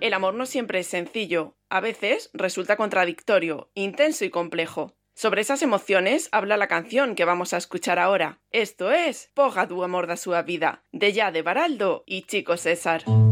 El amor no siempre es sencillo, a veces resulta contradictorio, intenso y complejo. Sobre esas emociones habla la canción que vamos a escuchar ahora. Esto es Poga du amor da súa vida, de Jade Baraldo y Chico César.